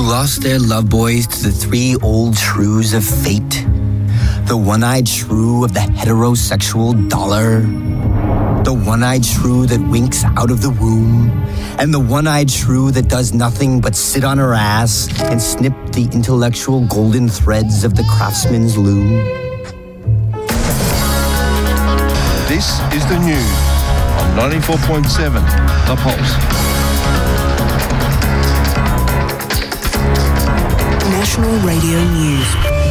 lost their love boys to the three old shrews of fate. The one-eyed shrew of the heterosexual dollar. The one-eyed shrew that winks out of the womb. And the one-eyed shrew that does nothing but sit on her ass and snip the intellectual golden threads of the craftsman's loom. This is the news on 94.7 The Pulse. National Radio News.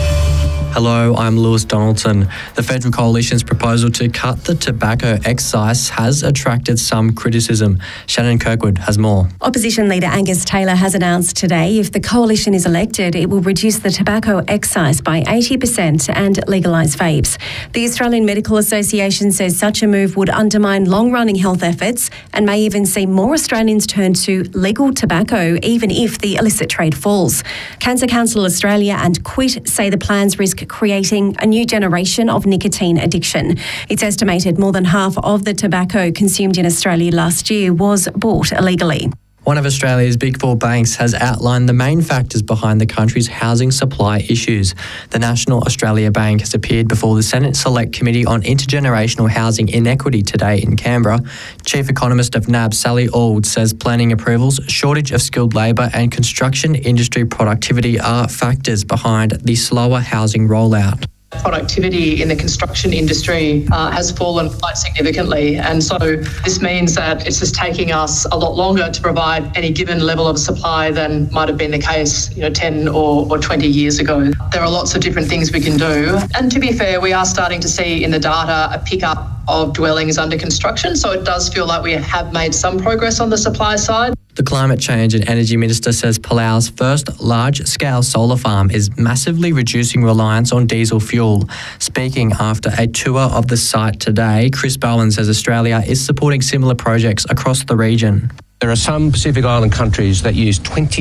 Hello, I'm Lewis Donaldson. The Federal Coalition's proposal to cut the tobacco excise has attracted some criticism. Shannon Kirkwood has more. Opposition leader Angus Taylor has announced today if the coalition is elected, it will reduce the tobacco excise by 80% and legalise vapes. The Australian Medical Association says such a move would undermine long-running health efforts and may even see more Australians turn to legal tobacco, even if the illicit trade falls. Cancer Council Australia and Quit say the plans risk creating a new generation of nicotine addiction. It's estimated more than half of the tobacco consumed in Australia last year was bought illegally. One of Australia's big four banks has outlined the main factors behind the country's housing supply issues. The National Australia Bank has appeared before the Senate Select Committee on Intergenerational Housing Inequity today in Canberra. Chief Economist of NAB, Sally Auld, says planning approvals, shortage of skilled labour and construction industry productivity are factors behind the slower housing rollout. Productivity in the construction industry has fallen quite significantly, and so this means that it's just taking us a lot longer to provide any given level of supply than might have been the case 10 or 20 years ago. There are lots of different things we can do, and to be fair, we are starting to see in the data a pickup of dwellings under construction, so it does feel like we have made some progress on the supply side. The Climate Change and Energy Minister says Palau's first large-scale solar farm is massively reducing reliance on diesel fuel. Speaking after a tour of the site today, Chris Bowen says Australia is supporting similar projects across the region. There are some Pacific Island countries that use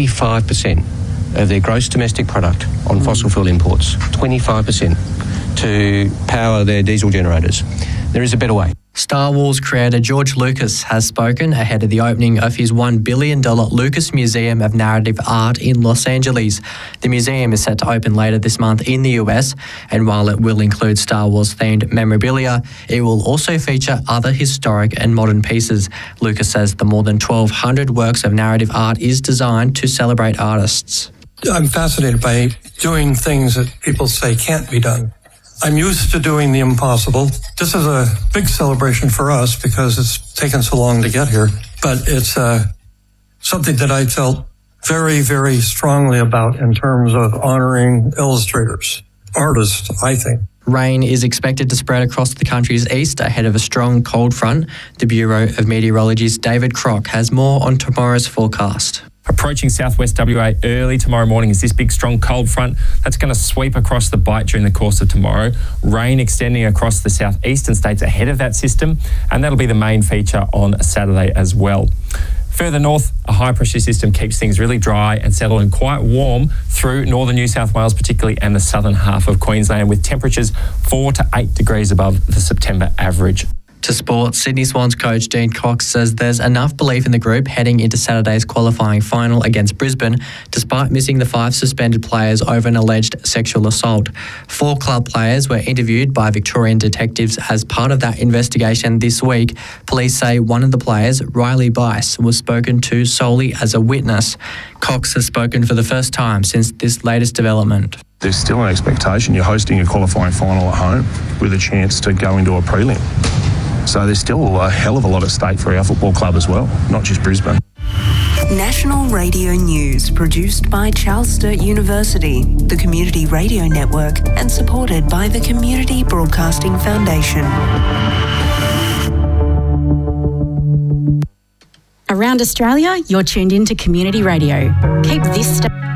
25% of their gross domestic product on fossil fuel imports, 25% to power their diesel generators. There is a better way. Star Wars creator George Lucas has spoken ahead of the opening of his $1 billion Lucas Museum of Narrative Art in Los Angeles. The museum is set to open later this month in the US, and while it will include Star Wars-themed memorabilia, it will also feature other historic and modern pieces. Lucas says the more than 1,200 works of narrative art is designed to celebrate artists. I'm fascinated by doing things that people say can't be done. I'm used to doing the impossible. This is a big celebration for us because it's taken so long to get here, but it's something that I felt very, very strongly about in terms of honoring illustrators, artists, I think. Rain is expected to spread across the country's east ahead of a strong cold front. The Bureau of Meteorology's David Crock has more on tomorrow's forecast. Approaching southwest WA early tomorrow morning is this big strong cold front that's going to sweep across the Bight during the course of tomorrow. Rain extending across the southeastern states ahead of that system, and that'll be the main feature on Saturday as well. Further north, a high-pressure system keeps things really dry and settling quite warm through northern New South Wales particularly and the southern half of Queensland, with temperatures 4 to 8 degrees above the September average. To sport, Sydney Swans coach Dean Cox says there's enough belief in the group heading into Saturday's qualifying final against Brisbane, despite missing the 5 suspended players over an alleged sexual assault. 4 club players were interviewed by Victorian detectives as part of that investigation this week. Police say one of the players, Riley Bice, was spoken to solely as a witness. Cox has spoken for the first time since this latest development. There's still an expectation you're hosting a qualifying final at home with a chance to go into a prelim. So there's still a hell of a lot at stake for our football club as well, not just Brisbane. National Radio News, produced by Charles Sturt University, the Community Radio Network, and supported by the Community Broadcasting Foundation. Around Australia, you're tuned into Community Radio. Keep this